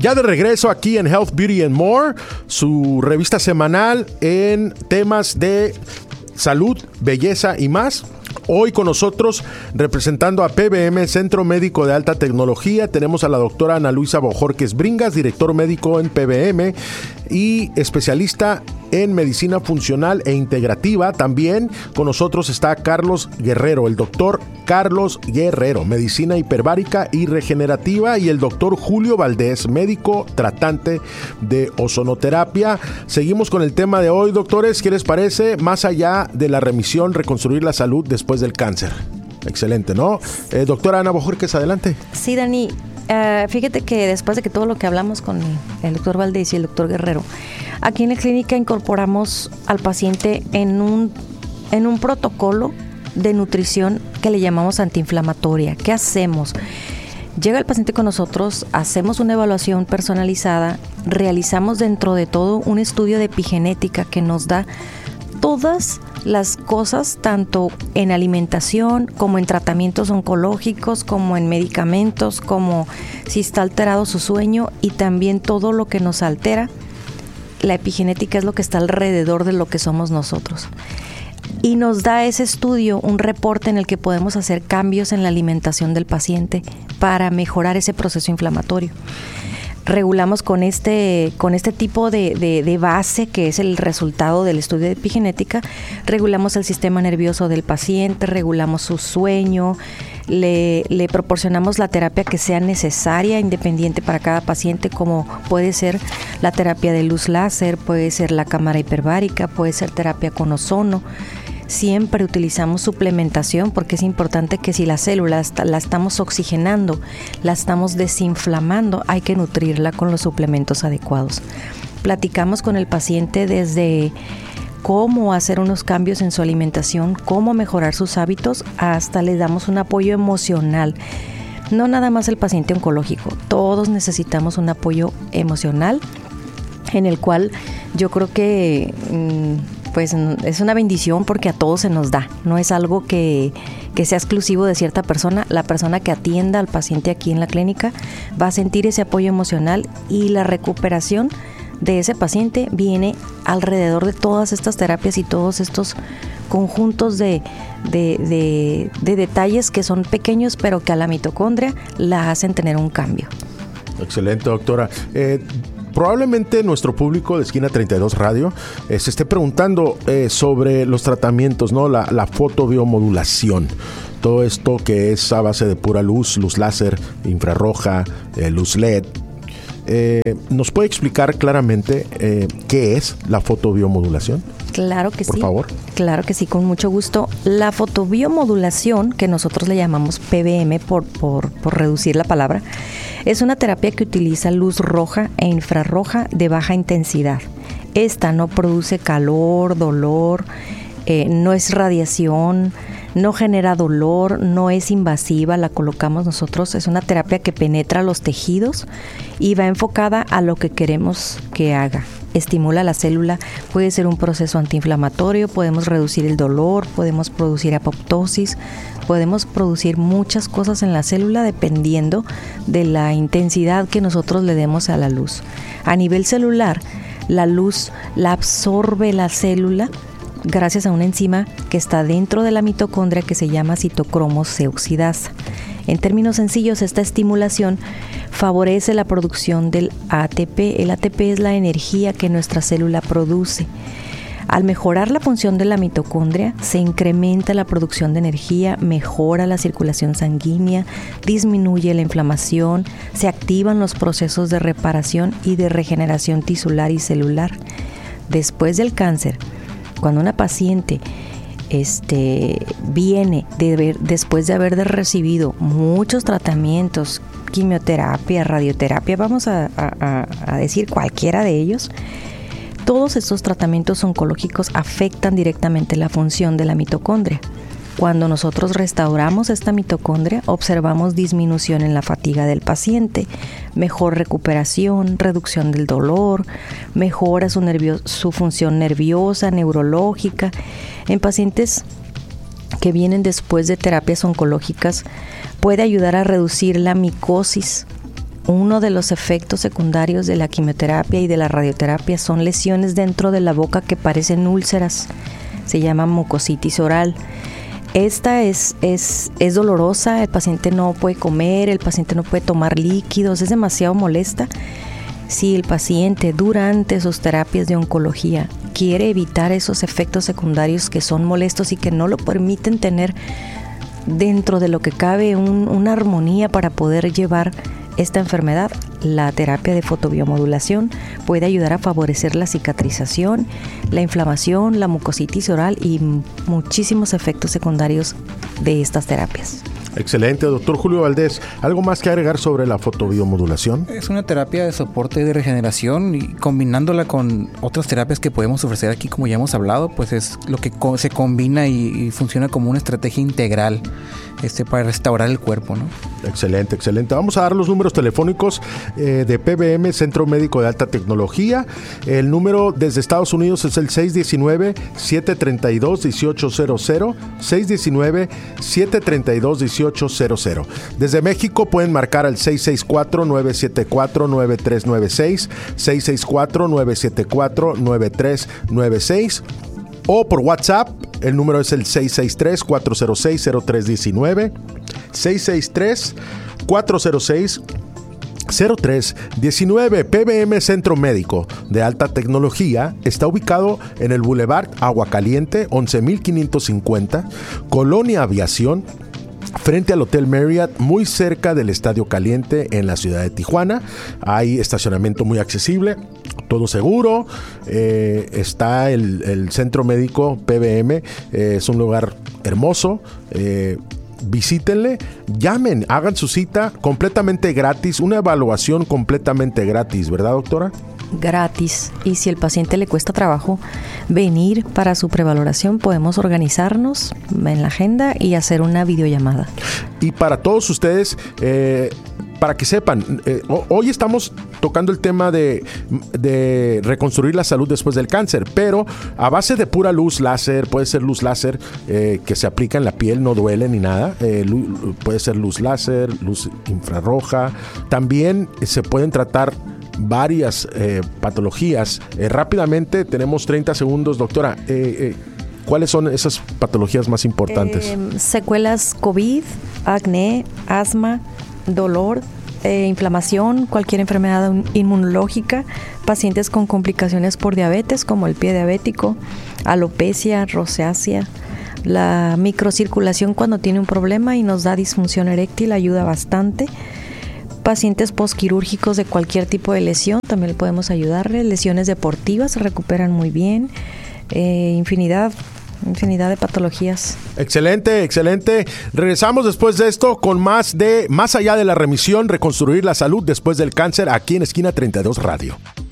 Ya de regreso aquí en Health, Beauty and More, su revista semanal en temas de salud, belleza y más. Hoy con nosotros, representando a PBM, Centro Médico de Alta Tecnología, tenemos a la doctora Ana Luisa Bojorquez Bringas, director médico en PBM y especialista en medicina funcional e integrativa. También con nosotros está Carlos Guerrero, el doctor Carlos Guerrero, medicina hiperbárica y regenerativa, y el doctor Julio Valdés, médico tratante de ozonoterapia. Seguimos con el tema de hoy, doctores. ¿Qué les parece? Más allá de la remisión, reconstruir la salud después del cáncer. Excelente, ¿no? Doctora Ana Bojorquez, adelante. Sí, Dani. Fíjate que después de que todo lo que hablamos con el doctor Valdés y el doctor Guerrero, aquí en la clínica incorporamos al paciente en un protocolo de nutrición que le llamamos antiinflamatoria. ¿Qué hacemos? Llega el paciente con nosotros, hacemos una evaluación personalizada, realizamos dentro de todo un estudio de epigenética que nos da todas las cosas, tanto en alimentación como en tratamientos oncológicos, como en medicamentos, como si está alterado su sueño, y también todo lo que nos altera. La epigenética es lo que está alrededor de lo que somos nosotros. Y nos da ese estudio un reporte en el que podemos hacer cambios en la alimentación del paciente para mejorar ese proceso inflamatorio. Regulamos con este tipo de base, que es el resultado del estudio de epigenética, regulamos el sistema nervioso del paciente, regulamos su sueño, le proporcionamos la terapia que sea necesaria, independiente para cada paciente, como puede ser la terapia de luz láser, puede ser la cámara hiperbárica, puede ser terapia con ozono. Siempre utilizamos suplementación, porque es importante que si la célula la estamos oxigenando, la estamos desinflamando, hay que nutrirla con los suplementos adecuados. Platicamos con el paciente desde cómo hacer unos cambios en su alimentación, cómo mejorar sus hábitos, hasta le damos un apoyo emocional. No nada más el paciente oncológico, todos necesitamos un apoyo emocional, en el cual yo creo que pues es una bendición, porque a todos se nos da, no es algo que sea exclusivo de cierta persona. La persona que atienda al paciente aquí en la clínica va a sentir ese apoyo emocional, y la recuperación de ese paciente viene alrededor de todas estas terapias y todos estos conjuntos de detalles que son pequeños, pero que a la mitocondria la hacen tener un cambio. Excelente, doctora. Probablemente nuestro público de Esquina 32 Radio se esté preguntando sobre los tratamientos, ¿no? La fotobiomodulación. Todo esto que es a base de pura luz láser, infrarroja, luz LED. ¿Nos puede explicar claramente qué es la fotobiomodulación? Claro que sí. Por favor. Claro que sí, con mucho gusto. La fotobiomodulación, que nosotros le llamamos PBM por reducir la palabra, es una terapia que utiliza luz roja e infrarroja de baja intensidad. Esta no produce calor, dolor, no es radiación, no genera dolor, no es invasiva, la colocamos nosotros. Es una terapia que penetra los tejidos y va enfocada a lo que queremos que haga. Estimula la célula, puede ser un proceso antiinflamatorio, podemos reducir el dolor, podemos producir apoptosis, podemos producir muchas cosas en la célula dependiendo de la intensidad que nosotros le demos a la luz. A nivel celular, la luz la absorbe la célula gracias a una enzima que está dentro de la mitocondria que se llama citocromo C oxidasa. En términos sencillos, esta estimulación favorece la producción del ATP. El ATP es la energía que nuestra célula produce. Al mejorar la función de la mitocondria, se incrementa la producción de energía, mejora la circulación sanguínea, disminuye la inflamación, se activan los procesos de reparación y de regeneración tisular y celular. Después del cáncer, cuando una paciente viene después de haber recibido muchos tratamientos, quimioterapia, radioterapia, vamos a decir cualquiera de ellos, todos estos tratamientos oncológicos afectan directamente la función de la mitocondria. Cuando nosotros restauramos esta mitocondria, observamos disminución en la fatiga del paciente, mejor recuperación, reducción del dolor, mejora su función nerviosa, neurológica. En pacientes que vienen después de terapias oncológicas, puede ayudar a reducir la micosis Uno de los efectos secundarios de la quimioterapia y de la radioterapia son lesiones dentro de la boca que parecen úlceras. Se llama mucositis oral. Esta es dolorosa, el paciente no puede comer, el paciente no puede tomar líquidos, es demasiado molesta. Si el paciente durante sus terapias de oncología quiere evitar esos efectos secundarios que son molestos y que no lo permiten tener dentro de lo que cabe una armonía para poder llevar esta enfermedad, la terapia de fotobiomodulación puede ayudar a favorecer la cicatrización, la inflamación, la mucositis oral y muchísimos efectos secundarios de estas terapias. Excelente, doctor Julio Valdés. ¿Algo más que agregar sobre la fotobiomodulación? Es una terapia de soporte y de regeneración, y combinándola con otras terapias que podemos ofrecer aquí, como ya hemos hablado, pues es lo que se combina y funciona como una estrategia integral para restaurar el cuerpo, ¿no? Excelente, excelente. Vamos a dar los números telefónicos de PBM, Centro Médico de Alta Tecnología. El número desde Estados Unidos es el 619-732-1800, 619-732-1800. Desde México pueden marcar al 664-974-9396, 664-974-9396. O por WhatsApp, el número es el 663-406-0319, 663-406-0319. PBM Centro Médico de Alta Tecnología está ubicado en el Boulevard Aguacaliente, 11,550, Colonia Aviación, frente al Hotel Marriott, muy cerca del Estadio Caliente en la ciudad de Tijuana. Hay estacionamiento muy accesible, todo seguro. Está el Centro Médico PBM, es un lugar hermoso. Visítenle, llamen, hagan su cita completamente gratis, una evaluación completamente gratis, ¿verdad, doctora? Gratis. Y si el paciente le cuesta trabajo venir para su prevaloración, podemos organizarnos en la agenda y hacer una videollamada. Y para todos ustedes, para que sepan, hoy estamos tocando el tema de reconstruir la salud después del cáncer, pero a base de pura luz láser, puede ser luz láser que se aplica en la piel, no duele ni nada, puede ser luz láser, luz infrarroja, también se pueden tratar varias patologías. Rápidamente, tenemos 30 segundos, doctora. ¿Cuáles son esas patologías más importantes? Secuelas COVID, acné, asma, dolor, inflamación, cualquier enfermedad inmunológica, pacientes con complicaciones por diabetes como el pie diabético, alopecia, rosácea. La microcirculación cuando tiene un problema y nos da disfunción eréctil ayuda bastante. Pacientes posquirúrgicos de cualquier tipo de lesión también le podemos ayudarle. Lesiones deportivas se recuperan muy bien. Infinidad de patologías. Excelente, excelente. Regresamos después de esto con más allá de la remisión, reconstruir la salud después del cáncer, aquí en Esquina 32 Radio.